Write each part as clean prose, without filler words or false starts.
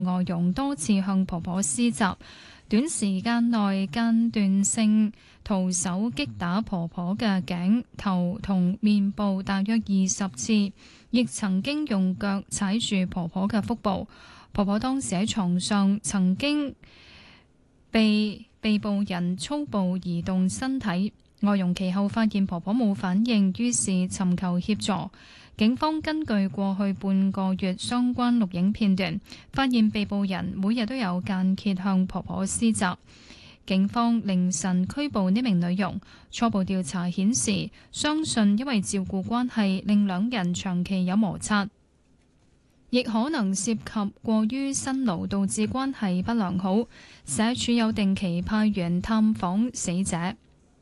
外傭多次向婆婆施襲，短時間內間斷性徒手擊打婆婆嘅頸、頭同面部大約20次，亦曾經用腳踩住婆婆嘅腹部。婆婆當時喺床上，曾經被被捕人粗暴移動身體。外傭其後發現婆婆冇反應，於是尋求協助。警方根據過去半個月相關錄影片段，發現被捕人每日都有間歇向婆婆施襲。警方凌晨拘捕呢名女傭，初步調查顯示，相信因為照顧關係令兩人長期有摩擦，亦可能涉及過於辛勞導致關係不良好。社署有定期派員探訪死者。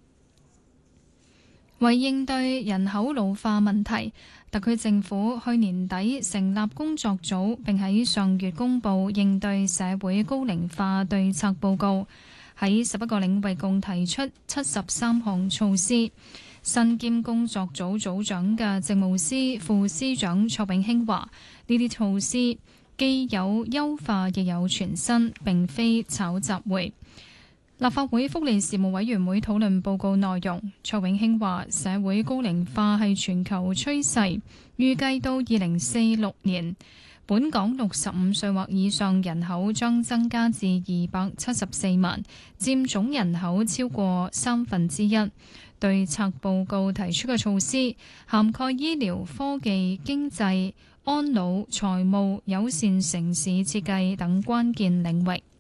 為應對人口老化問題，特區政府去年底成立工作組，並喺上月公布應對社會高齡化對策報告，喺11個領域共提出73項措施。身兼工作組組長嘅政務司副司長卓永興話：呢啲措施既有優化，亦有全新，並非炒雜燴。立法會福利事務委員會討論報告內容，卓永興話：社會高齡化係全球趨勢，預計到2046年，本港65歲或以上人口將增加至274萬，佔總人口超過1/3。對策報告提出嘅措施涵蓋醫療、科技、經濟、安老、財務、友善城市設計等關鍵領域。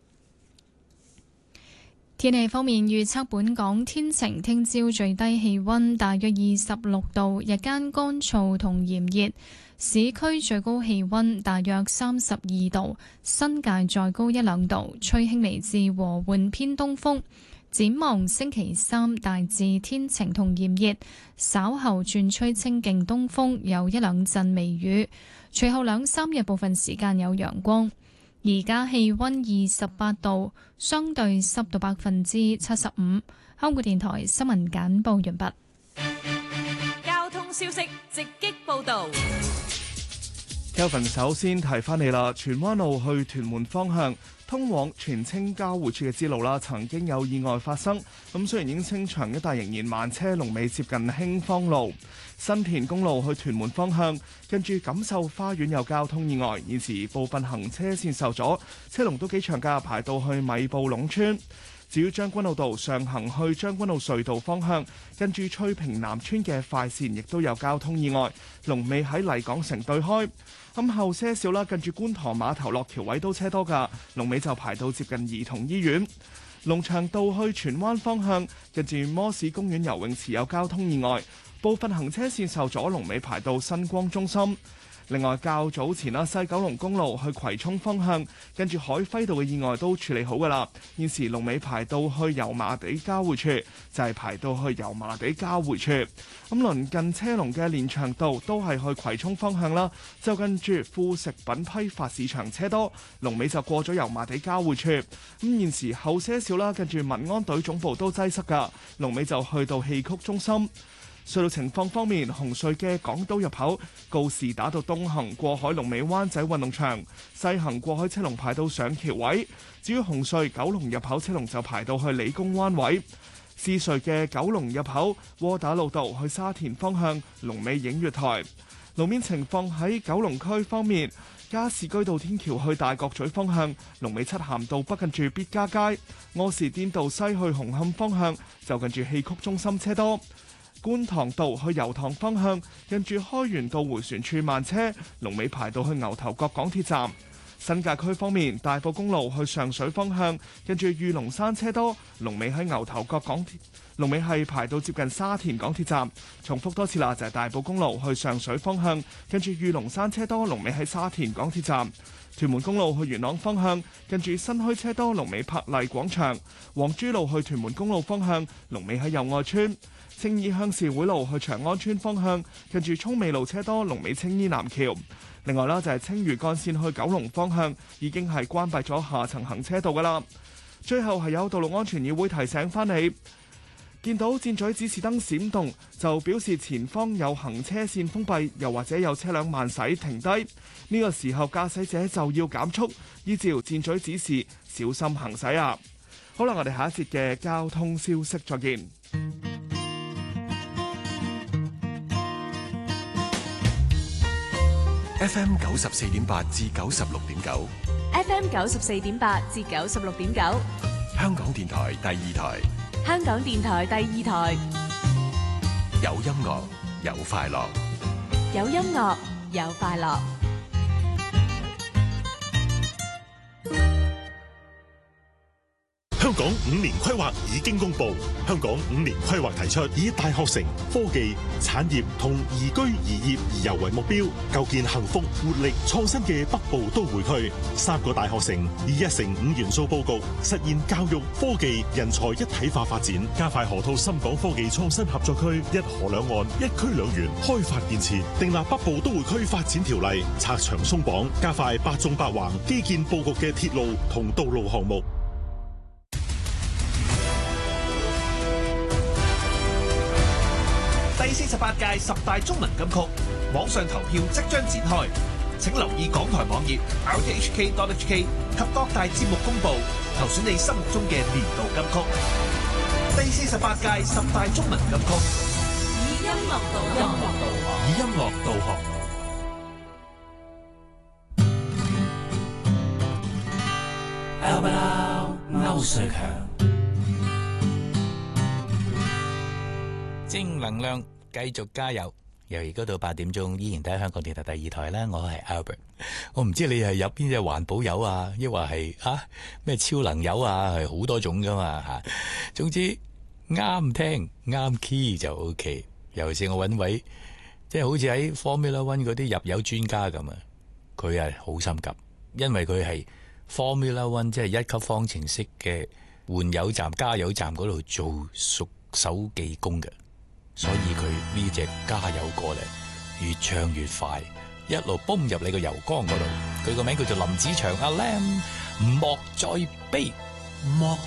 天氣方面預測，本港天晴，聽朝最低氣溫大約26度，日間乾燥同炎熱，市區最高氣溫大約32度，新界再高1-2度，吹輕微至和緩偏東風。展望星期三大致天晴同炎熱，稍後轉吹清勁東風，有1-2陣微雨，隨後2-3日部分時間有陽光。而家氣溫28度，相對濕度75%。香港電台新聞簡報完畢。 交通消息直擊報道。 Kelvin 首先提翻你啦，荃灣路去屯門方向通往荃青交匯處嘅支路啦，曾經有意外發生。咁雖然已經清場，一帶仍然慢車龍尾接近興芳路。新田公路去屯門方向，跟住錦繡花園有交通意外，現時部分行車線受阻，車龍都幾長㗎，排到去米埔隴村。至於將軍澳道上行去將軍澳隧道方向，跟住翠屏南村嘅快線亦都有交通意外，龍尾喺麗港城對開。咁後些少啦，近住觀塘碼頭落橋位都車多㗎，龍尾就排到接近兒童醫院。龍翔道去荃灣方向，近住摩士公園游泳池有交通意外，部分行車線受阻，龍尾排到新光中心。另外較早前啦，西九龍公路去葵涌方向，跟住海輝道嘅意外都處理好㗎啦。現時龍尾排到去油麻地交匯處，就係排到去油麻地交匯處。咁鄰近車龍嘅連翔道都係去葵涌方向啦，就跟住副食品批發市場車多，龍尾就過咗油麻地交匯處。咁現時後些少啦，跟住民安隊總部都擠塞㗎，龍尾就去到戲曲中心。隧道情況方面，紅隧嘅港島入口告士打道東行過海龍尾灣仔運動場，西行過海車龍排到上橋位。至於紅隧九龍入口車龍就排到去理工灣位。獅隧嘅九龍入口窩打老道去沙田方向龍尾映月台。路面情況喺九龍區方面，加士居道天橋去大角咀方向龍尾漆咸道北近住必嘉街。柯士甸道西去紅磡方向就近住戲曲中心車多。觀塘道去油塘方向，近住開源道迴旋處慢車，龍尾排到去牛頭角港鐵站。新界區方面，大埔公路去上水方向，近住御龍山車多，龍尾喺牛頭角港鐵，龍尾係排到接近沙田港鐵站。重複多次啦，就係大埔公路去上水方向，近住御龍山車多，龍尾喺沙田港鐵站。屯門公路去元朗方向，近住新墟車多，龍尾柏麗廣場。黃珠路去屯門公路方向，龍尾喺友愛村。青衣鄉事會路去長安村方向，近住涌美路車多，龍尾青衣南橋。另外啦，就係青嶼幹線去九龍方向，已經係關閉咗下層行車道噶啦。最後係有道路安全議會提醒翻你， 見到箭嘴指示燈閃動，就表示前方有行車線封閉，又或者有車輛慢駛停低。呢個時候駕駛者就要減速，依照箭嘴指示小心行駛啊！好啦，我哋下一節嘅交通消息再見。 FM 94.8至96.9 FM 94.8至96.9， 香港電台第二台， 香港電台第二台， 有音樂有快樂， 有音樂有快樂。 香港5年規劃已經公布，香港5年規劃提出以大學城、科技、產業同宜居宜業宜遊為目標，構建幸福、活力、創新嘅北部都會區。3個大學城以1城5元素佈局，實現教育、科技、人才一體化發展，加快河套深港科技創新合作區一河兩岸、一區兩園開發建設，訂立北部都會區發展條例，拆牆鬆綁，加快8縱8橫基建佈局嘅鐵路同道路項目。 第48屆10大中文金曲網上投票即將展開，請留意港台網頁 rthk.hk 及各大節目公佈，投選你心目中嘅年度金曲。第48屆10大中文金曲， 以音樂導航， 以音樂導航。 歐瑞強，正能量繼續加油。由而家到8點鐘，依然睇香港電台第二台啦。我係 Albert， 我唔知你係入邊隻環保油啊，抑或係咩超能油啊，係好多種噶嘛吓。總之啱聽啱 key 就 OK。尤其是我揾位，即係好似喺 Formula One 嗰啲入油專家咁啊，佢係好心急，因為佢係 Formula One 即係1級方程式嘅換油站、加油站嗰度做熟手技工嘅。所以佢呢隻加油過嚟越唱越快，一路泵入你個油缸嗰度。佢個名叫做林子祥，阿 Lam， 莫再悲，莫